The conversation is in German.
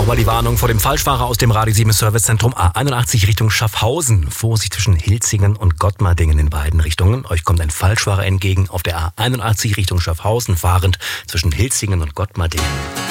Nochmal die Warnung vor dem Falschfahrer aus dem Radio 7 Servicezentrum A81 Richtung Schaffhausen. Vorsicht zwischen Hilzingen und Gottmardingen in beiden Richtungen. Euch kommt ein Falschfahrer entgegen auf der A81 Richtung Schaffhausen fahrend zwischen Hilzingen und Gottmardingen.